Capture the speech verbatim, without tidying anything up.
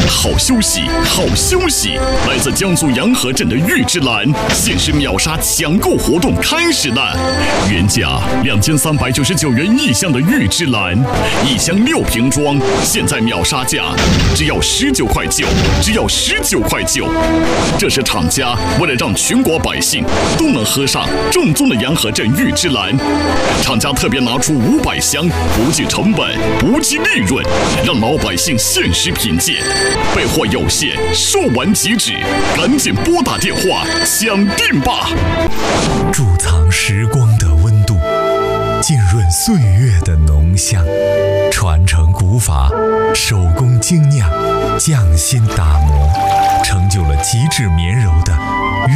好休息，好休息！来自江苏洋河镇的玉芝兰限时秒杀抢购活动开始了，原价两千三百九十九元一箱的玉芝兰，一箱六瓶装，现在秒杀价只要十九块九，只要十九块九。这是厂家为了让全国百姓都能喝上正宗的洋河镇玉芝兰，厂家特别拿出五百箱，不计成本，不计利润，让老百姓限时品鉴。备货有限，售完即止，赶紧拨打电话抢订吧！ 贮藏时光的温度，浸润岁月的浓香，传承古法，手工精酿，匠心打磨，成就了极致绵柔的